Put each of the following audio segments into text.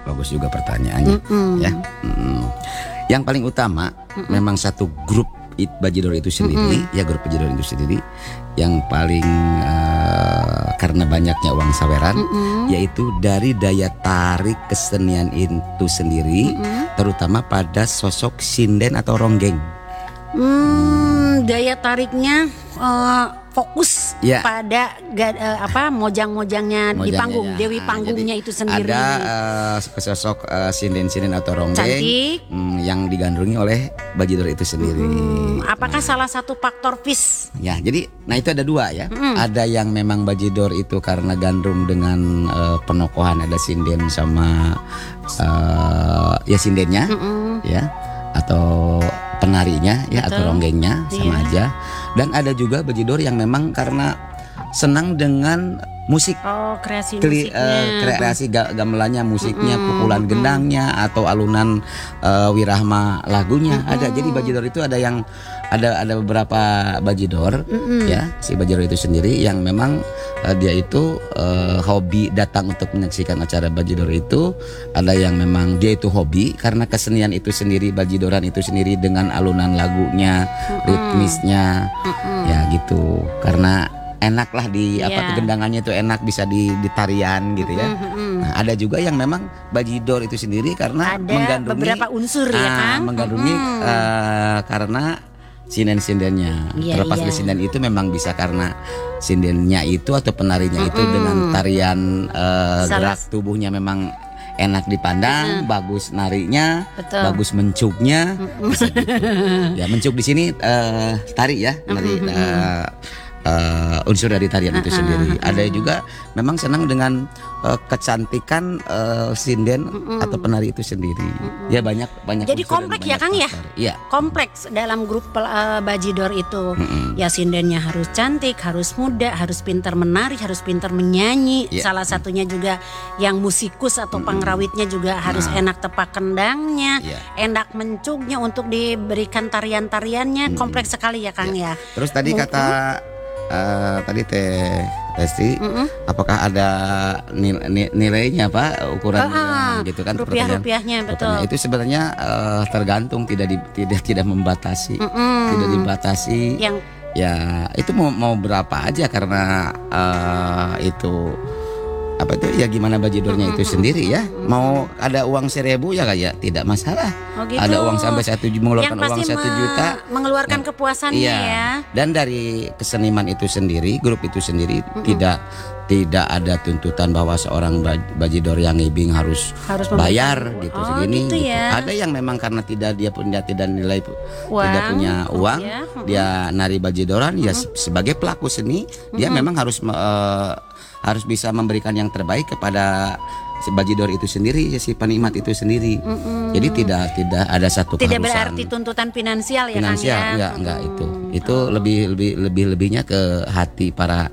bagus juga pertanyaannya. Ya. Yang paling utama memang satu grup Bajidor itu sendiri, ya grup Bajidor itu sendiri yang paling karena banyaknya uang saweran, yaitu dari daya tarik kesenian itu sendiri, terutama pada sosok sinden atau ronggeng. Daya tariknya fokus pada mojang-mojangnya di panggung, Dewi panggungnya itu sendiri. Ada sosok sinden-sinden atau ronggeng yang digandrungi oleh Bajidor itu sendiri. Apakah salah satu faktor vis? Ya, jadi nah itu ada dua ya. Ada yang memang Bajidor itu karena gandrung dengan penokohan, ada sinden sama ya sindennya, ya, atau penarinya ya. Betul. Atau ronggengnya sama aja. Dan ada juga Bajidor yang memang karena senang dengan musik, kreasi musiknya, kreasi gamelannya, musiknya, pukulan gendangnya atau alunan wirahma lagunya ada. Jadi Bajidor itu ada yang ada beberapa Bajidor ya, si Bajidor itu sendiri yang memang dia itu hobi datang untuk menyaksikan acara Bajidor itu. Ada yang memang dia itu hobi karena kesenian itu sendiri, Bajidoran itu sendiri dengan alunan lagunya, ritmisnya, ya gitu. Karena enak lah di gendangannya itu enak, bisa di tarian gitu ya. Nah, ada juga yang memang Bajidor itu sendiri karena ada menggandrungi beberapa unsur ya kan, menggandrungi karena sinden-sindennya. Terlepas dari sinden itu memang bisa karena sindennya itu atau penarinya itu dengan tarian gerak tubuhnya memang enak dipandang, bagus narinya, bagus mencuknya, bisa gitu. Ya mencuk di sini tari ya, nari unsur dari tarian itu sendiri. Ada juga memang senang dengan kecantikan sinden atau penari itu sendiri. Ya banyak. Jadi kompleks ya Kang ya? Iya. Kompleks dalam grup Bajidor itu. Ya sindennya harus cantik, harus muda, harus pintar menari, harus pintar menyanyi. Salah satunya juga yang musikus atau pangrawitnya juga harus enak tepak kendangnya, enak mencuknya untuk diberikan tarian-tariannya. Kompleks sekali ya Kang ya. Terus tadi kata tadi Teh Lesti, apakah ada nilainya Pak, ukuran gitu kan, rupiahnya betul. Itu sebenarnya tergantung, tidak membatasi, tidak dibatasi. Ya itu mau berapa aja karena itu apa itu ya gimana Bajidornya itu sendiri ya. Mau ada uang 1.000 ya kayak tidak masalah. Gitu. Ada uang sampai 1 juta, mengeluarkan uang 1 juta, mengeluarkan kepuasannya ya. Dan dari keseniman itu sendiri, grup itu sendiri tidak ada tuntutan bahwa seorang Bajidor yang ngibing harus bayar gitu segini gitu. Ya. Ada yang memang karena tidak nilai tidak punya uang, dia nari Bajidoran ya sebagai pelaku seni, dia memang harus bisa memberikan yang terbaik kepada si Bajidor itu sendiri, si penikmat itu sendiri. Jadi tidak ada satu keharusan. Tidak berarti tuntutan finansial ya Kang ya. Enggak itu. Itu lebihnya ke hati para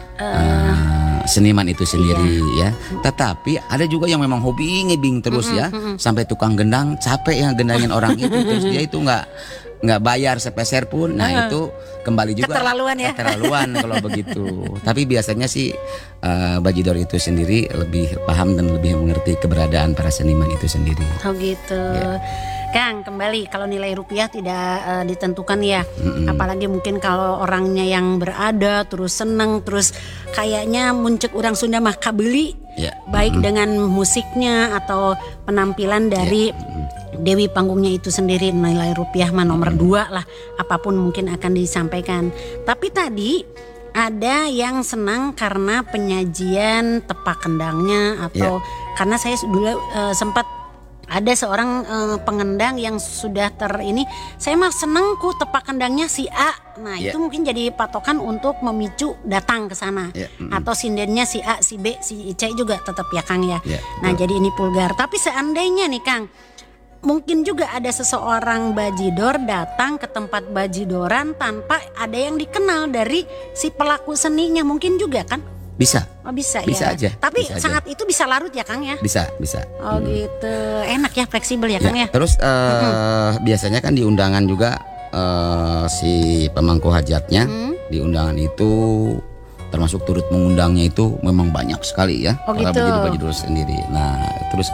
seniman itu sendiri ya. Tetapi ada juga yang memang hobi ngibing terus ya, sampai tukang gendang capek ya gendangin orang itu, terus dia itu nggak bayar sepeser pun. Nah itu kembali juga keterlaluan kalau begitu. Tapi biasanya sih Bajidor itu sendiri lebih paham dan lebih mengerti keberadaan para seniman itu sendiri. Oh gitu ya. Kang, kembali kalau nilai rupiah tidak ditentukan ya. Apalagi mungkin kalau orangnya yang berada terus seneng, terus kayaknya muncul orang Sunda mah kabeli, baik dengan musiknya atau penampilan dari Dewi panggungnya itu sendiri, nilai rupiah mah nomor 2 lah, apapun mungkin akan disampaikan. Tapi tadi ada yang senang karena penyajian tepak kendangnya atau karena saya dulu sempat ada seorang pengendang yang sudah saya mah seneng ku tepak kendangnya si A. Nah itu mungkin jadi patokan untuk memicu datang ke sana. Atau sindennya si A, si B, si C juga tetap ya Kang ya. Nah jadi ini vulgar. Tapi seandainya nih Kang, mungkin juga ada seseorang Bajidor datang ke tempat Bajidoran tanpa ada yang dikenal dari si pelaku seninya, mungkin juga kan? Bisa. Oh bisa ya. Aja. Tapi bisa sangat aja. Itu bisa larut ya Kang ya? Bisa. Oh gitu. Enak ya, fleksibel ya Kang ya. Terus biasanya kan di undangan juga si pemangku hajatnya di undangan itu termasuk turut mengundangnya itu memang banyak sekali ya, para Bajidor sendiri. Nah terus